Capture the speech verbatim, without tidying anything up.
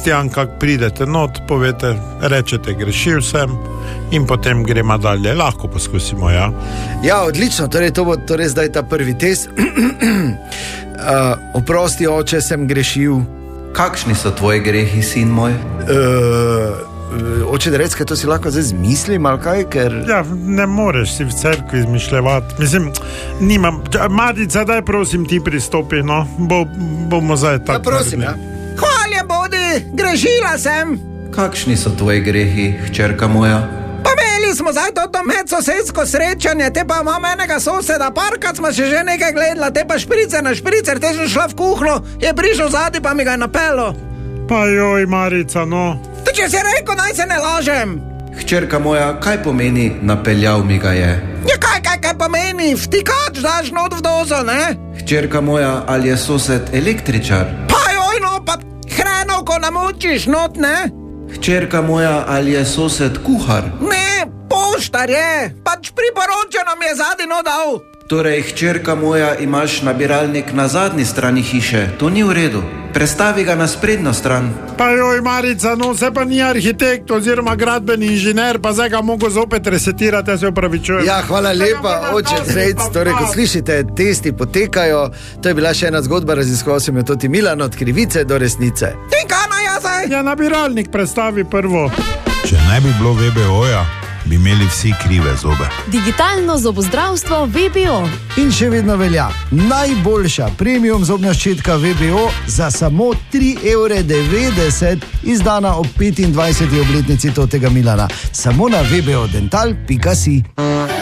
Kristjan, kak pridete not, povete, rečete, grešil sem in potem gremo dalje. Lahko poskusimo, ja. Ja, odlično, torej to bo torej zdaj ta prvi test. uh, oprosti, oče, sem grešil. Kakšni so tvoji grehi, sin moj? Uh, Oče, da reč, kaj to si lahko zdaj zmislim, ali kaj, ker... Ja, ne moreš si v cerkvi izmišljevati. Mislim, nimam... Marica, daj prosim ti pristopi, no. Bo, bomo zdaj tako... Ja, prosim, ja. Hvalje bodi, grešila sem. Kakšni so tvoji grehi, hčerka moja? Pomeli smo zdaj toto medsosedsko srečanje, te pa imam enega soseda, parkrat smo še že nekaj gledala, te pa špricer na špricer, te sem šla v kuhno, je prišel zadnji, pa mi ga je napelo. Pa joj, Marica, no... To če si rekel, naj se ne lažem. Hčerka moja, kaj pomeni napeljal mi ga je? Ja, kaj, kaj, kaj pomeni? Vtikač daš not v dozo, ne? Hčerka moja, ali je sosed električar? Pa joj, no, pa hrenovko namočiš not, ne? Hčerka moja, ali je sosed kuhar? Ne, poštar je, pač priporočeno mi je zadnji no dal. Torej, hčerka moja, imaš nabiralnik na zadnji strani hiše, to ni v redu. Prestavi ga na sprednjo stran. Pa joj, Marica, no, se pa ni arhitekt oziroma gradbeni inžener, pa zdaj ga mogo zopet resetirati, ja se upravičujem. Ja, hvala lepa, oče Zrejc. Torej, kot slišite, testi potekajo. To je bila še ena zgodba, raziskoval sem jo tudi Milan, od krivice do resnice. Ti kaj na jazaj? Ja, nabiralnik prestavi prvo. Če ne bi bilo V B O-ja, bi imeli vsi krive zobe. Digitalno zobozdravstvo V B O. In še vedno velja najboljša premium zobna ščetka V B O za samo tri evre devetdeset, izdana ob petindvajseti obletnici totega Milana. Samo na v b o dental pika si.